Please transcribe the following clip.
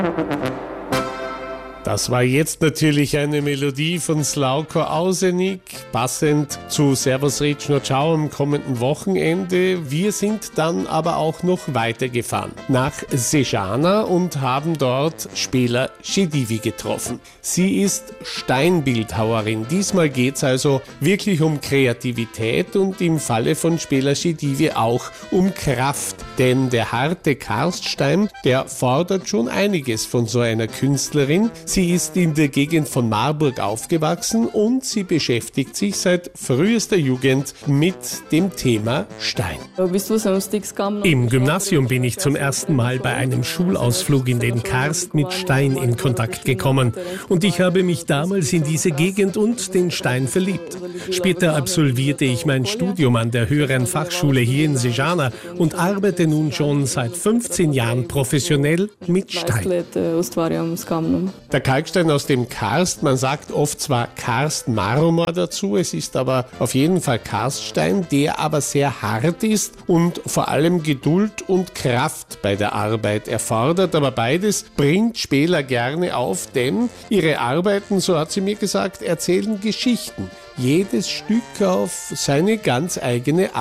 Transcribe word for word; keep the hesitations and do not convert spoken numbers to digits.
Das war jetzt natürlich eine Melodie von Slavko Ausenik, passend zu Servus Rečeno Ciao am kommenden Wochenende. Wir sind dann aber auch noch weitergefahren nach Sežana und haben dort Špela Šedivi getroffen. Sie ist Steinbildhauerin. Diesmal geht es also wirklich um Kreativität und im Falle von Špela Šedivi auch um Kraft. Denn der harte Karststein, der fordert schon einiges von so einer Künstlerin. Sie ist in der Gegend von Marburg aufgewachsen und sie beschäftigt sich seit frühester Jugend mit dem Thema Stein. Im Gymnasium bin ich zum ersten Mal bei einem Schulausflug in den Karst mit Stein in Kontakt gekommen. Und ich habe mich damals in diese Gegend und den Stein verliebt. Später absolvierte ich mein Studium an der höheren Fachschule hier in Sežana und arbeite nun schon seit fünfzehn Jahren professionell mit Stein. Der Kalkstein aus dem Karst, man sagt oft zwar Karstmarmor dazu, es ist aber auf jeden Fall Karststein, der aber sehr hart ist und vor allem Geduld und Kraft bei der Arbeit erfordert. Aber beides bringt Špela gerne auf, denn ihre Arbeiten, so hat sie mir gesagt, erzählen Geschichten. Jedes Stück auf seine ganz eigene Art.